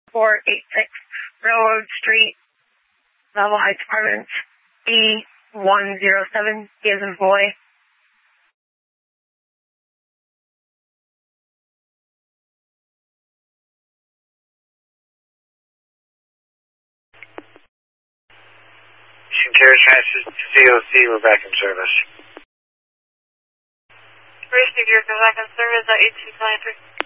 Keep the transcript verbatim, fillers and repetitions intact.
four eight six Railroad Street, Level Heights Apartments, B one zero seven, B as in boy. Carrier Transit C O C, we're back in service. Racing, you're back in service at eight two nine three.